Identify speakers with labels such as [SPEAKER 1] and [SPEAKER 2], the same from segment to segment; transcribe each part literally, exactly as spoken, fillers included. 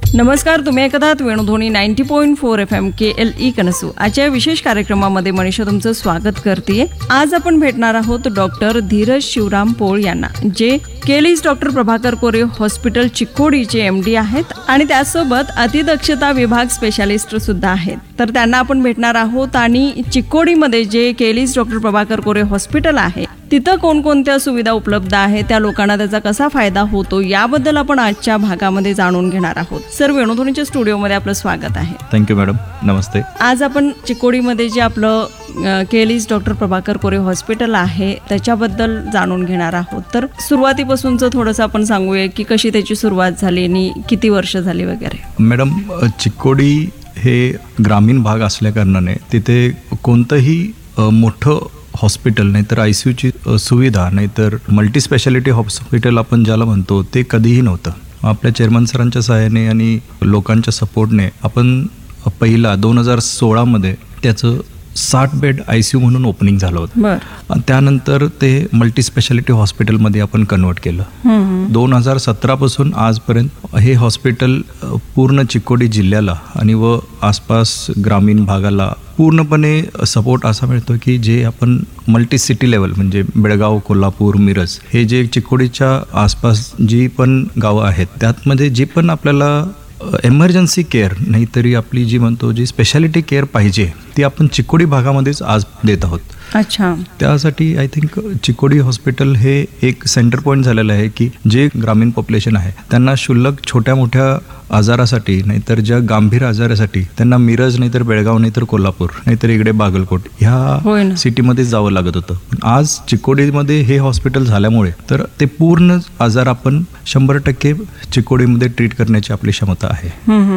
[SPEAKER 1] नमस्कार, तुम्ही ऐकत आहात Venudhwani ninety point four F M के एल ई कनसू. आजच्या विशेष कार्यक्रमामध्ये मनीषा तुमचं स्वागत करते. आज आपण भेटणार आहोत डॉक्टर धीरज शिवराम पोळ यांना, जे केलीज डॉक्टर प्रभाकर कोरे हॉस्पिटल चिकोडीचे एम डी आहेत आणि त्यासोबत अतिदक्षता विभाग स्पेशालिस्ट सुद्धा आहेत. तर त्यांना आपण भेटणार आहोत आणि चिकोडीमध्ये जे केलीज डॉक्टर प्रभाकर कोरे हॉस्पिटल आहे तिथं कोणकोणत्या सुविधा उपलब्ध आहेत, त्या लोकांना त्याचा कसा फायदा होतो याबद्दल आपण आजच्या भागामध्ये जाणून घेणार आहोत. सर, वेणुध्वनीच्या स्टुडिओमध्ये आपलं स्वागत आहे.
[SPEAKER 2] थँक्यू मॅडम, नमस्ते.
[SPEAKER 1] आज आपण चिकोडीमध्ये जे आपलं केलीज डॉक्टर प्रभाकर कोरे हॉस्पिटल आहे त्याच्याबद्दल जाणून घेणार आहोत. तर सुरुवातीपासूनचं थोडंसं आपण सांगूया की कशी त्याची सुरुवात झाली आणि किती वर्ष झाली वगैरे.
[SPEAKER 2] मॅडम, चिकोडी हे ग्रामीण भाग असल्या कारणाने तिथे कोणतंही मोठं हॉस्पिटल नाहीतर आय सी यूची सुविधा नाहीतर मल्टी स्पेशालिटी हॉस्पिटल आपण ज्याला म्हणतो ते कधीही नव्हतं. आपल्या चेअरमन सरांच्या सहाय्याने आणि लोकांच्या सपोर्टने आपण पहिला दोन हजार सोळामध्ये त्याचं साठ बेड आय सी यू म्हणून ओपनिंग झालं होतं. आणि त्यानंतर ते मल्टी स्पेशालिटी हॉस्पिटलमध्ये आपण कन्वर्ट केलं. दोन हजार सतरापासून आजपर्यंत हे हॉस्पिटल पूर्ण चिकोडी जिल्ह्याला आणि व आसपास ग्रामीण भागाला पूर्णपणे सपोर्ट असा मिळतो की जे आपण मल्टी सिटी लेवल म्हणजे बेळगाव, कोल्हापूर, मिरज हे जे चिकोडीच्या आसपास जी पण गावं आहेत त्यातमध्ये जी पण आपल्याला एमर्जन्सी केअर नाहीतरी आपली जी म्हणतो जी स्पेशालिटी केअर पाहिजे ती आपण चिकोडी भागामध्येच आज देत आहोत.
[SPEAKER 1] अच्छा.
[SPEAKER 2] त्यासाठी आय थिंक चिकोडी हॉस्पिटल हे एक सेंटर पॉईंट झालेलं आहे की जे ग्रामीण पॉप्युलेशन आहे त्यांना क्षुल्लक छोट्या मोठ्या आजारासाठी नाहीतर ज्या गंभीर आजारासाठी त्यांना मिरज नाहीतर बेळगाव नाहीतर कोल्हापूर नाहीतर इकडे बागलकोट ह्या सिटीमध्ये जावं लागत होतं. आज चिकोडीमध्ये हे हॉस्पिटल झाल्यामुळे तर ते पूर्ण आजार आपण शंभर टक्के चिकोडीमध्ये ट्रीट करण्याची आपली क्षमता आहे.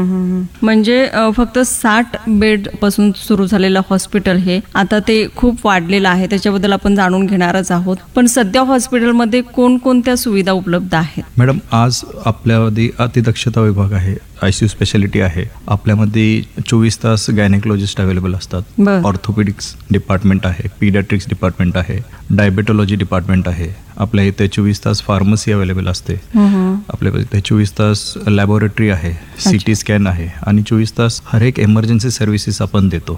[SPEAKER 1] म्हणजे फक्त साठ बेड पासून सुरू झालेलं हॉस्पिटल हे आता ते खूप वाढलेलं आहे, त्याच्याबद्दल आपण जाणून घेणारच आहोत. पण सध्या हॉस्पिटलमध्ये कोणकोणत्या सुविधा उपलब्ध आहेत?
[SPEAKER 2] मॅडम, आज आपल्यामध्ये अतिदक्षता विभाग आहे, आयसीयू स्पेशालिटी आहे, आपल्यामध्ये चोवीस तास गायनेकोलॉजिस्ट अवेलेबल असतात, ऑर्थोपेडिक्स डिपार्टमेंट आहे, पीडियाट्रिक्स डिपार्टमेंट आहे, डायबेटोलॉजी डिपार्टमेंट आहे, आपल्या इथे चोवीस तास फार्मसी अवेलेबल असते, आपल्या इथे चोवीस तास लॅबोरेटरी आहे, सिटी स्कॅन आहे आणि चोवीस तास हर एक एमर्जन्सी सर्व्हिसेस आपण देतो.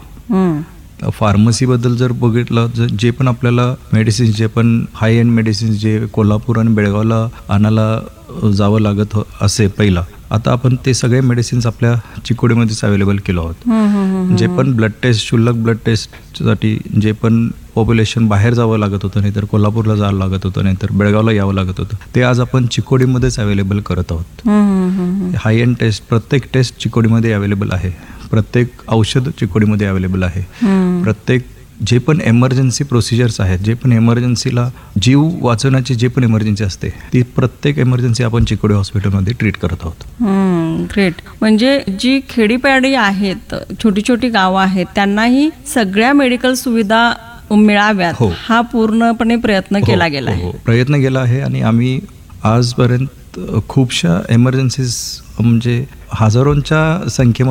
[SPEAKER 2] फार्मसीबद्दल जर बघितलं, जे पण आपल्याला मेडिसिन्स जे पण हाय एंड मेडिसिन्स जे कोल्हापूर आणि बेळगावला आणायला जावं लागत असे पहिला, आता आपण ते सगळे मेडिसिन्स आपल्या चिकोडीमध्येच अवेलेबल केलो आहोत. जे पण ब्लड टेस्ट, क्षुल्लक ब्लड टेस्टसाठी जे पण पॉप्युलेशन बाहेर जावं लागत होतं नाहीतर कोल्हापूरला जावं लागत होतं नाहीतर बेळगावला यावं लागत होतं ते आज आपण चिकोडीमध्येच अवेलेबल करत आहोत. हाय एंड टेस्ट प्रत्येक टेस्ट चिकोडीमध्ये अवेलेबल आहे, प्रत्येक औषध चिकोडीमध्ये अवेलेबल आहे, प्रत्येक जे पण एमर्जन्सी प्रोसिजर्स आहेत, जे पण एमर्जन्सीला जीव वाचवण्याची जे पण एमर्जन्सी असते ती प्रत्येक एमर्जन्सी आपण चिकोडी हॉस्पिटलमध्ये ट्रीट करत आहोत.
[SPEAKER 1] ग्रेट. म्हणजे जी खेडीपाडी आहेत, छोटी छोटी गावं आहेत, त्यांनाही सगळ्या मेडिकल सुविधा मिळाव्यात हा पूर्णपणे प्रयत्न केला गेला आहे.
[SPEAKER 2] प्रयत्न केला आहे आणि आम्ही आजपर्यंत खूपशा एमर्जन्सीज म्हणजे हजारोंच्या संख्येमध्ये